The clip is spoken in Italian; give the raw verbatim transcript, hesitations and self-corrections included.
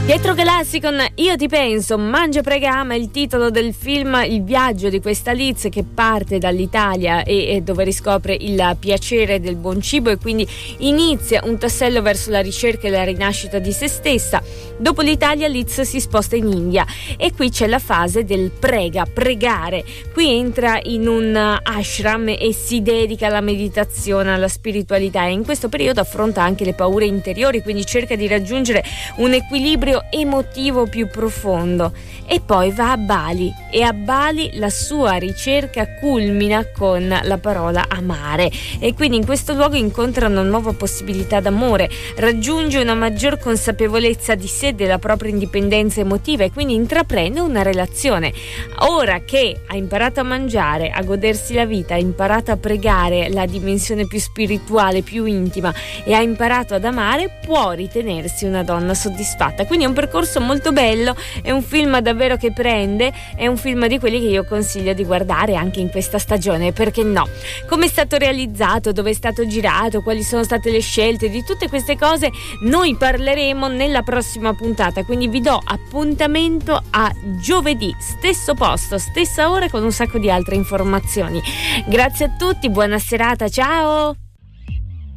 Pietro Galassi con Io ti penso, Mangia prega ama, il titolo del film, il viaggio di questa Liz che parte dall'Italia e, e dove riscopre il piacere del buon cibo e quindi inizia un tassello verso la ricerca e la rinascita di se stessa. Dopo l'Italia Liz si sposta in India e qui c'è la fase del prega, pregare. Qui entra in un ashram e si dedica alla meditazione, alla spiritualità e in questo periodo affronta anche le paure interiori, quindi cerca di raggiungere un equilibrio emotivo più profondo e poi va a Bali e a Bali la sua ricerca culmina con la parola amare e quindi in questo luogo incontra una nuova possibilità d'amore, raggiunge una maggior consapevolezza di sé, della propria indipendenza emotiva e quindi intraprende una relazione. Ora che ha imparato a mangiare, a godersi la vita, ha imparato a pregare, la dimensione più spirituale, più intima e ha imparato ad amare, può ritenersi una donna soddisfatta. Quindi è un percorso molto bello, è un film davvero che prende, è un film di quelli che io consiglio di guardare anche in questa stagione, perché no? Come è stato realizzato, dove è stato girato, quali sono state le scelte, di tutte queste cose noi parleremo nella prossima puntata, quindi vi do appuntamento a giovedì, stesso posto, stessa ora con un sacco di altre informazioni. Grazie a tutti, buona serata, ciao!